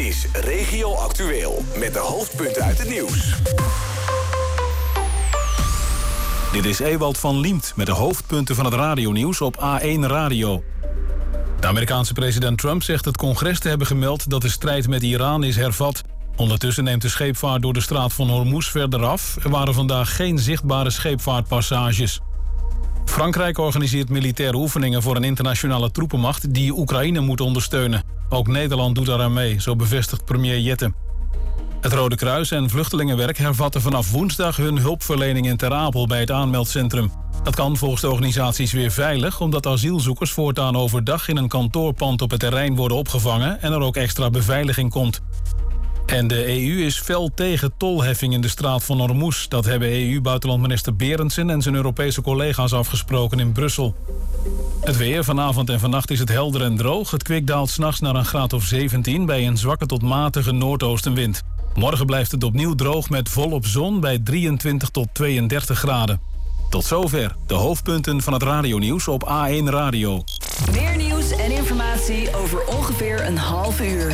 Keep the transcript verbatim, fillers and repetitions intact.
is Regio Actueel met de hoofdpunten uit het nieuws. Dit is Ewald van Liemt met de hoofdpunten van het radionieuws op A één Radio. De Amerikaanse president Trump zegt het congres te hebben gemeld dat de strijd met Iran is hervat. Ondertussen neemt de scheepvaart door de straat van Hormuz verder af. Er waren vandaag geen zichtbare scheepvaartpassages. Frankrijk organiseert militaire oefeningen voor een internationale troepenmacht die Oekraïne moet ondersteunen. Ook Nederland doet daaraan mee, zo bevestigt premier Jette. Het Rode Kruis en Vluchtelingenwerk hervatten vanaf woensdag hun hulpverlening in Ter Apel bij het aanmeldcentrum. Dat kan volgens de organisaties weer veilig, omdat asielzoekers voortaan overdag in een kantoorpand op het terrein worden opgevangen en er ook extra beveiliging komt. En de E U is fel tegen tolheffing in de straat van Hormuz. Dat hebben E U-buitenlandminister Berendsen en zijn Europese collega's afgesproken in Brussel. Het weer, vanavond en vannacht is het helder en droog. Het kwik daalt 's nachts naar een graad of zeventien bij een zwakke tot matige noordoostenwind. Morgen blijft het opnieuw droog met volop zon bij drieëntwintig tot tweeëndertig graden. Tot zover de hoofdpunten van het radionieuws op A één Radio. Meer nieuws en informatie over ongeveer een half uur.